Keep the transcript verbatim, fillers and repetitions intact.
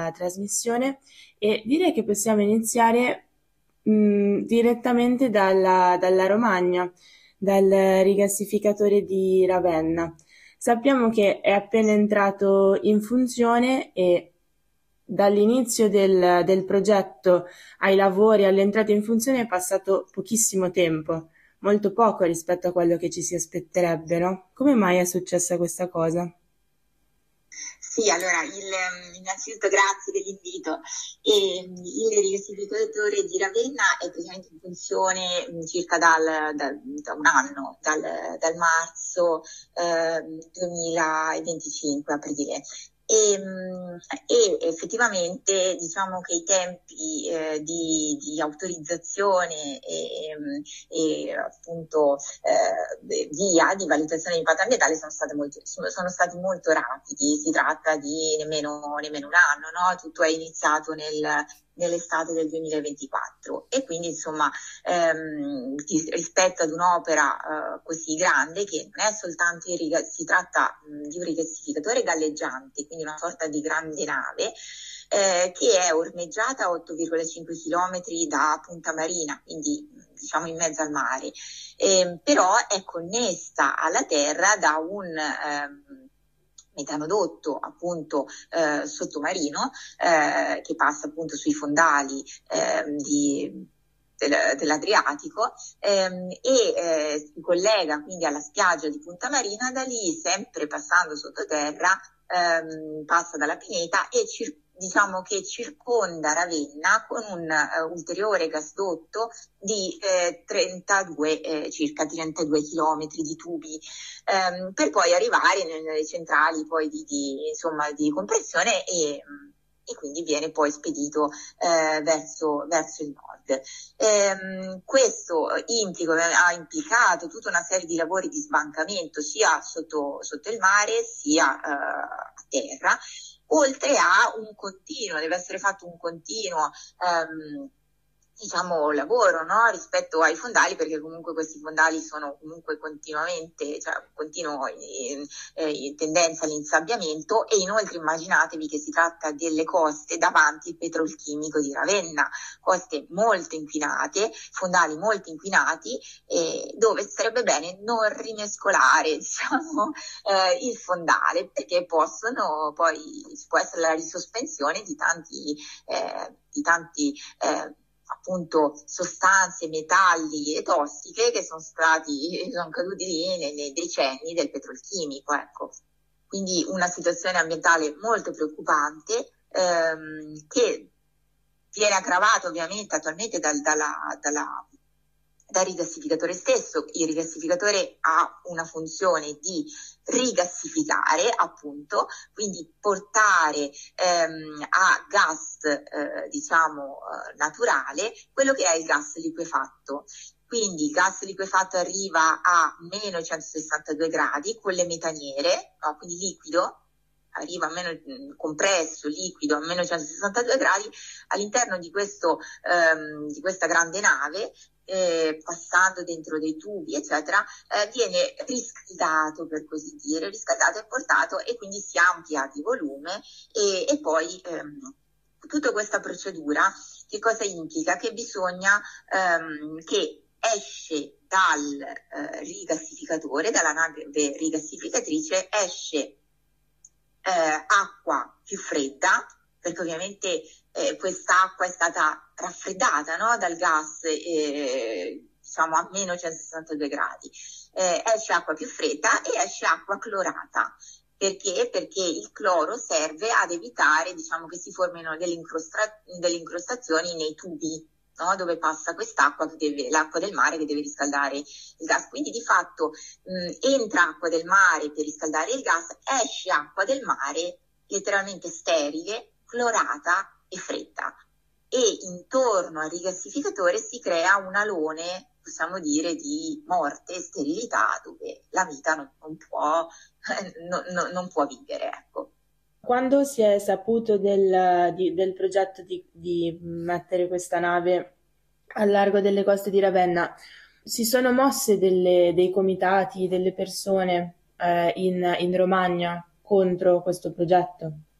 trasmissione e direi che possiamo iniziare mh, direttamente dalla, dalla Romagna, dal rigassificatore di Ravenna. Sappiamo che è appena entrato in funzione e dall'inizio del, del progetto ai lavori, all'entrata in funzione è passato pochissimo tempo, molto poco rispetto a quello che ci si aspetterebbe, no? Come mai è successa questa cosa? Sì, allora, il, innanzitutto grazie dell'invito. E, il rigassificatore di Ravenna è praticamente in funzione mh, circa dal, dal, da un anno, dal, dal marzo eh, duemilaventicinque, aprile. E, e effettivamente diciamo che i tempi eh, di, di autorizzazione e, e appunto eh, via di valutazione di impatto ambientale sono, state molto, sono, sono stati molto rapidi. Si tratta di nemmeno, nemmeno un anno, no? Tutto è iniziato nel nell'estate del duemilaventiquattro e quindi insomma ehm, rispetto ad un'opera eh, così grande che non è soltanto il riga- si tratta mh, di un rigassificatore galleggiante, quindi una sorta di grande nave eh, che è ormeggiata a otto virgola cinque chilometri da Punta Marina, quindi diciamo in mezzo al mare, eh, però è connessa alla terra da un ehm, metanodotto appunto eh, sottomarino eh, che passa appunto sui fondali eh, di, del, dell'Adriatico ehm, e eh, si collega quindi alla spiaggia di Punta Marina. Da lì, sempre passando sottoterra, ehm, passa dalla pineta e cir- diciamo che circonda Ravenna con un uh, ulteriore gasdotto di eh, trentadue, eh, circa trentadue chilometri di tubi, ehm, per poi arrivare nelle centrali poi di, di, insomma, di compressione e, e quindi viene poi spedito eh, verso, verso il nord. Ehm, questo implico, ha implicato tutta una serie di lavori di sbancamento sia sotto, sotto il mare sia eh, a terra, oltre a un continuo, deve essere fatto un continuo ehm, diciamo lavoro, no? Rispetto ai fondali, perché comunque questi fondali sono comunque continuamente, cioè continuo in, in tendenza all'insabbiamento, e inoltre immaginatevi che si tratta delle coste davanti il petrolchimico di Ravenna, coste molto inquinate, fondali molto inquinati, eh, dove sarebbe bene non rimescolare diciamo eh, il fondale, perché possono poi ci può essere la risospensione di tanti eh, di tanti eh, appunto sostanze, metalli e tossiche che sono stati, sono caduti lì nei, nei decenni del petrolchimico, ecco. Quindi una situazione ambientale molto preoccupante ehm, che viene aggravata ovviamente attualmente dal, dalla, dalla dal rigassificatore stesso. Il rigassificatore ha una funzione di rigassificare, appunto, quindi portare ehm, a gas eh, diciamo eh, naturale quello che è il gas liquefatto. Quindi il gas liquefatto arriva a meno centosessantadue gradi con le metaniere, no? Quindi liquido, arriva a meno compresso, liquido, a meno centosessantadue gradi all'interno di, questo, ehm, di questa grande nave. Eh, passando dentro dei tubi eccetera, eh, viene riscaldato, per così dire, riscaldato e portato, e quindi si amplia di volume e, e poi ehm, tutta questa procedura che cosa implica? Che bisogna ehm, che esce dal eh, rigassificatore, dalla nave rigassificatrice, esce eh, acqua più fredda, perché ovviamente eh, quest'acqua è stata raffreddata, no? Dal gas eh, diciamo a meno centosessantadue gradi, eh, esce acqua più fredda e esce acqua clorata. Perché? Perché il cloro serve ad evitare, diciamo, che si formino delle, incrostra- delle incrostazioni nei tubi, no? Dove passa quest'acqua, che deve, l'acqua del mare che deve riscaldare il gas. Quindi di fatto mh, entra acqua del mare per riscaldare il gas, esce acqua del mare letteralmente sterile, clorata e fredda, e intorno al rigassificatore si crea un alone, possiamo dire, di morte e sterilità, dove la vita non, non, può, non, non, non può vivere, ecco. Quando si è saputo del, di- del progetto di, di mettere questa nave al largo delle coste di Ravenna, si sono mosse delle- dei comitati, delle persone eh, in, in Romagna contro questo progetto?